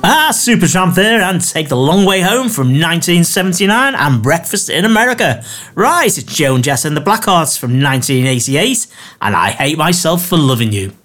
Supertramp there, and Take the Long Way Home from 1979 and Breakfast in America. Right, it's Joan Jett and the Blackhearts from 1988 and I Hate Myself for Loving You.